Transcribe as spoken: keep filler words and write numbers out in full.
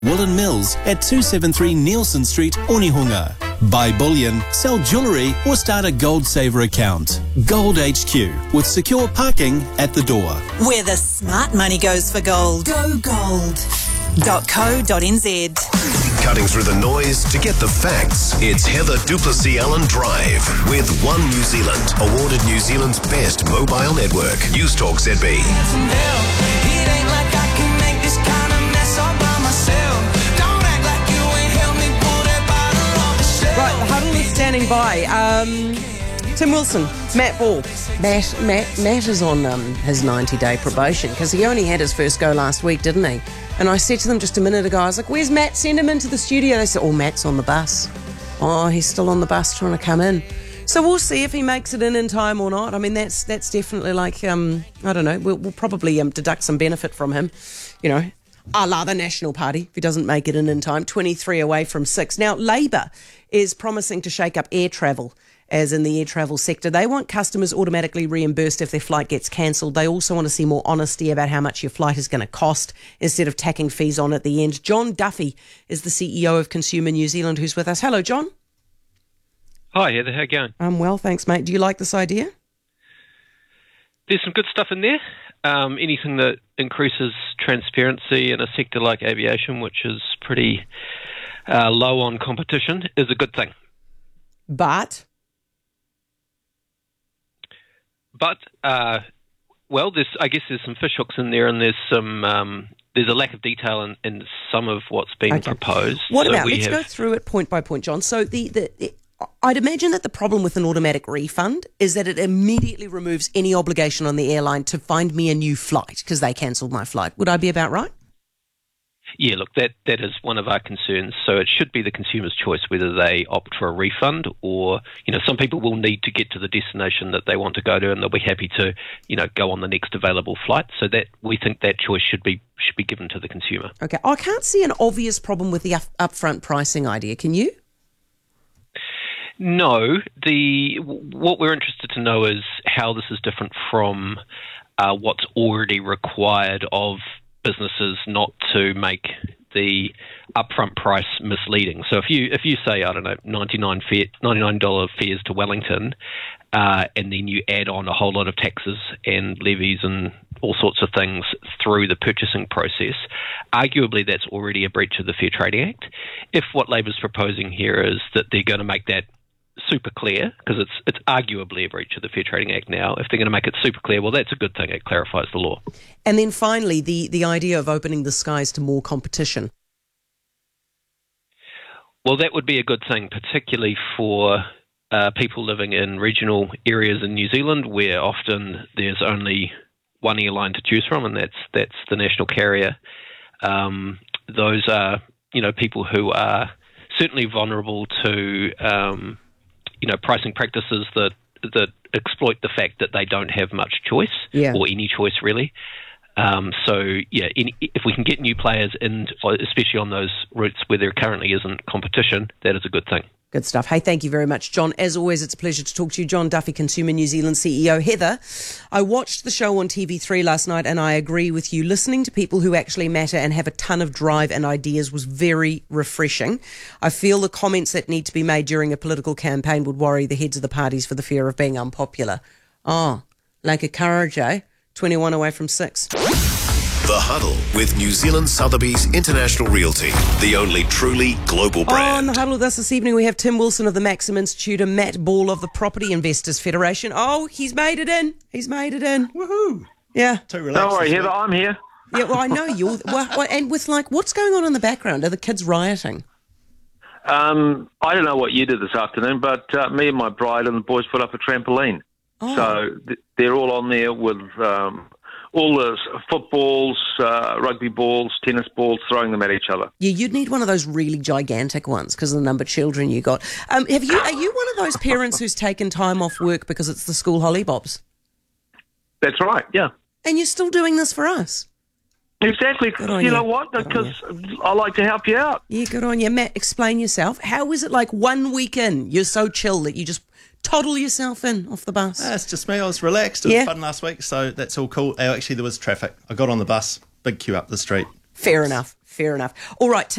Woolen Mills at two seventy-three Nielsen Street, Onehunga. Buy bullion, sell jewellery or start a Gold Saver account. Gold H Q with secure parking at the door. Where the smart money goes for gold. Go gold. .co.nz. Cutting through the noise to get the facts. It's Heather Duplessis Allen Drive with One New Zealand, awarded New Zealand's best mobile network. News Talk Z B. Right, the huddle is standing by. Um, Tim Wilson, Matt Ball. Matt, Matt, Matt is on um, his ninety-day probation because he only had his first go last week, didn't he? And I said to them just a minute ago, I was like, where's Matt? Send him into the studio. They said, oh, Matt's on the bus. Oh, he's still on the bus trying to come in. So we'll see if he makes it in in time or not. I mean, that's that's definitely like, um, I don't know, we'll, we'll probably um, deduct some benefit from him, you know, a la the National Party, if he doesn't make it in in time, twenty-three away from six. Now, Labour is promising to shake up air travel, as in the air travel sector. They want customers automatically reimbursed if their flight gets cancelled. They also want to see more honesty about how much your flight is going to cost instead of tacking fees on at the end. John Duffy is the C E O of Consumer New Zealand, who's with us. Hello, John. Hi, Heather. How you going? I'm well, thanks, mate. Do you like this idea? There's some good stuff in there. Um, anything that increases transparency in a sector like aviation, which is pretty uh, low on competition, is a good thing. But? But, uh, well, there's, I guess there's some fishhooks in there, and there's some um, there's a lack of detail in, in some of what's being okay. proposed. What so about, we let's have, go through it point by point, John. So the, the, the I'd imagine that the problem with an automatic refund is that it immediately removes any obligation on the airline to find me a new flight because they cancelled my flight. Would I be about right? Yeah, look, that, that is one of our concerns. So it should be the consumer's choice whether they opt for a refund or, you know, some people will need to get to the destination that they want to go to and they'll be happy to, you know, go on the next available flight. So that we think that choice should be should be given to the consumer. Okay. I can't see an obvious problem with the up- upfront pricing idea. Can you? No. The what we're interested to know is how this is different from uh, what's already required of businesses not to make the upfront price misleading. So if you if you say, I don't know, ninety-nine dollars fares to Wellington, uh, and then you add on a whole lot of taxes and levies and all sorts of things through the purchasing process, arguably that's already a breach of the Fair Trading Act. If what Labor's proposing here is that they're going to make that super clear, because it's it's arguably a breach of the Fair Trading Act now. If they're going to make it super clear, well, that's a good thing. It clarifies the law. And then finally, the, the idea of opening the skies to more competition. Well, that would be a good thing, particularly for uh, people living in regional areas in New Zealand where often there's only one airline to choose from, and that's that's the national carrier. Um, those are, you know, people who are certainly vulnerable to um, you know, pricing practices that that exploit the fact that they don't have much choice yeah. or any choice really. Um, so yeah, in, if we can get new players in, especially on those routes where there currently isn't competition, that is a good thing. Good stuff. Hey, thank you very much, John. As always, it's a pleasure to talk to you. John Duffy, Consumer New Zealand C E O. Heather, I watched the show on T V three last night and I agree with you. Listening to people who actually matter and have a ton of drive and ideas was very refreshing. I feel the comments that need to be made during a political campaign would worry the heads of the parties for the fear of being unpopular. Oh, like a courage, eh? twenty-one away from six. The Huddle with New Zealand Sotheby's International Realty, the only truly global brand. On The Huddle with us this evening, we have Tim Wilson of the Maxim Institute and Matt Ball of the Property Investors Federation. Oh, he's made it in. He's made it in. Woohoo. Yeah. Too relaxed. Don't worry, Heather, I'm here. Yeah, well, I know you're... Well, and with, like, what's going on in the background? Are the kids rioting? Um, I don't know what you did this afternoon, but uh, me and my bride and the boys put up a trampoline. Oh. So th- they're all on there with... Um, all the footballs, uh, rugby balls, tennis balls, throwing them at each other. Yeah, you'd need one of those really gigantic ones because of the number of children you got. Um, have you? Are you one of those parents who's taken time off work because it's the school hollybobs? That's right, yeah. And you're still doing this for us? Exactly. Good on you you. know what? Good on Because I like to help you out. Yeah, good on you. Matt, explain yourself. How is it like one week in, you're so chill that you just toddle yourself in off the bus? That's just me. I was relaxed. It was Yeah. fun last week, so that's all cool. Uh, Actually, there was traffic. I got on the bus, big queue up the street. Fair enough. Fair enough. All right.